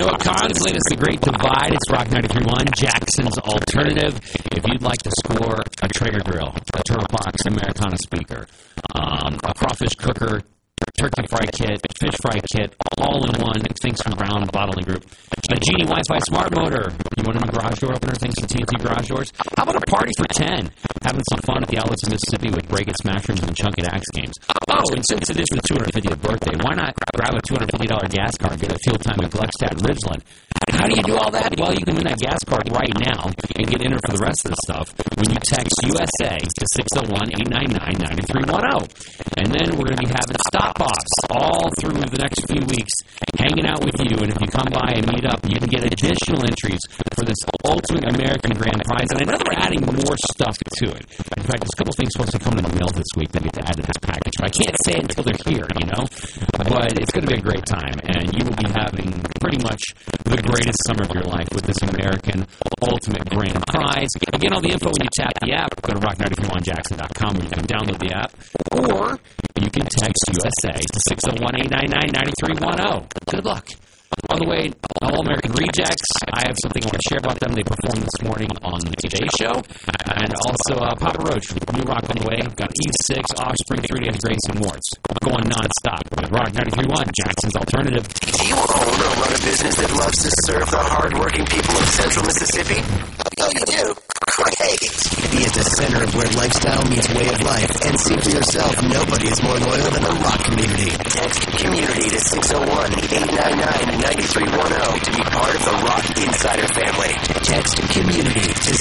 Noah Kahn's latest The Great Divide. It's Rock 93.1, Jackson's Alternative. If you'd like to score a Traeger grill, a turtle box, Americana speaker, a crawfish cooker, turkey fry kit, fish fry kit, all in one, thanks from Brown Bottling Group. A Genie Wi-Fi smart motor. You want a new garage door opener, thanks to TNT Garage Doors? How about a party for 10? Having some fun at the outlets of Mississippi with Break It, Smash Rooms, and Chunk It Axe games. Oh, and since it is the 250th birthday, why not grab a $250 gas card, get a field time at Gluckstadt and Ridgeland? How do you do all that? Well, you can win that gas card right now and get entered for the rest of the stuff when you text USA to 601-899-9310. And then we're going to be having stop-offs all through the next few weeks, hanging out with you. And if you come by and meet up, you can get additional entries for this Ultimate American Grand Prize. And I know they're adding more stuff to it. In fact, there's a couple things supposed to come in the mail this week that get to add to this package. But I can't say it until they're here, you know? But it's going to be a great time, and you will be having pretty much the greatest summer of your life with this American Ultimate Grand Prize. Again, all the info when you tap the app. Go to rock931jackson.com where you can download the app, or you can text USA to 601-899-9310. Good luck. On the way, All-American Rejects. I have something I want to share about them. They performed this morning on the Today Show. And also Papa Roach, New Rock on the way. Got E6, Offspring, 3 Days Grace, and Warts. Going non-stop with Rock 93.1, Jackson's Alternative. Do you own or run a business that loves to serve the hard-working people of Central Mississippi? Oh, you do? Great. Be at the center of where lifestyle meets way of life and see for yourself nobody is more loyal than the rock community. Text community to 601-899-9310 to be part of the Rock Insider family. Text community to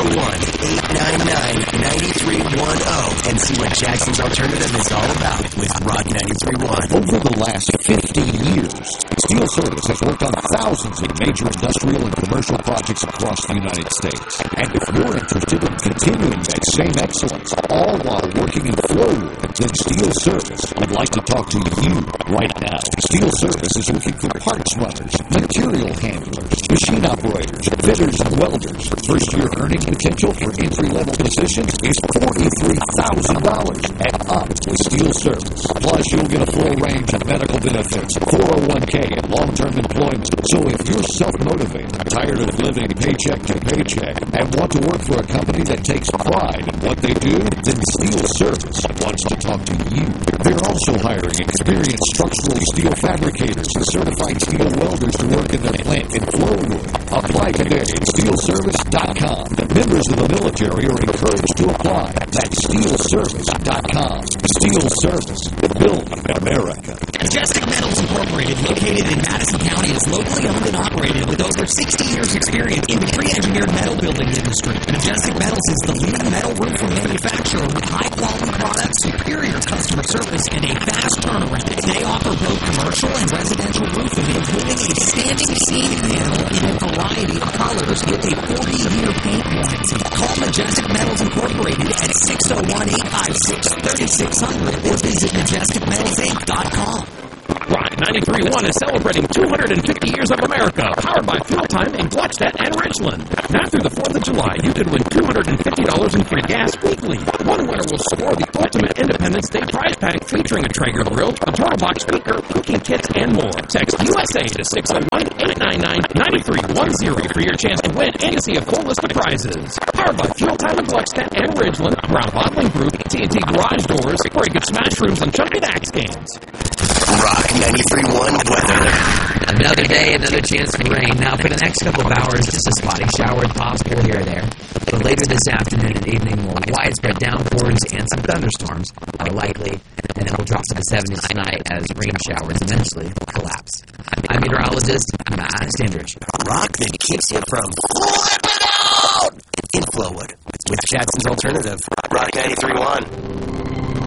601-899-9310 and see what Jackson's Alternative is all about with Rock 93.1. Over the last 50 years, Steel Service has worked on thousands of major industrial and commercial projects across the United States. And if you're interested in continuing that same excellence, all while working in Flowood, then Steel Service would like to talk to you right now. Steel Service is looking for parts runners, material handlers, machine operators, fitters, and welders. First-year earning potential for entry-level positions is $43,000 and up with Steel Service. Plus, you'll get a full range of medical benefits, 401k, and long-term employment. So if you're self-motivated, tired of living paycheck to paycheck, and want to work for a company that takes pride in what they do, then Steel Service wants to talk to you. They're also hiring experienced structural steel fabricators and certified steel welders to work in their plant in Flowood. Apply today at steelservice.com. Members of the military are encouraged to apply. That's steelservice.com. Steel Service, building America. Majestic Metals Incorporated, located in Madison County, is locally owned and operated with over 60 years experience in the pre-engineered metal building industry. Majestic Metals is the leading metal roofing manufacturer with high-quality products, superior customer service, and a fast turnaround. They offer both commercial and residential roofing, including a standing seam panel in a variety of colors with a 40-year paint warranty. Call Majestic Metals Incorporated at 601-856-3600 or visit majesticmetalsinc.com. Rock 93.1 is celebrating 250 years of America, powered by Fuel Time in Gluckstadt and Ridgeland. Now through the 4th of July, you could win $250 in free gas weekly. One winner will score the Ultimate Independence Day prize pack featuring a Traeger grill, a turtle box speaker, cooking kits, and more. Text USA to 601-899-9310 for your chance to win and to see a full list of prizes. Powered by Fuel Time in Gluckstadt and Ridgeland, Brown Bottling Group, TNT Garage Doors, Break It, Smash Rooms, and Chunk It Axe games. Rock 93.1 weather. Another day, another chance for rain. Now, for the next couple of hours, just a spotty shower possible here or there. But later this afternoon and evening, more widespread downpours and some thunderstorms are likely, and then we'll drop to the 70s tonight as rain showers eventually collapse. I'm meteorologist Matt Standridge. Rock that keeps you from flipping out in Flowood with Jackson's Alternative. Rock 93.1.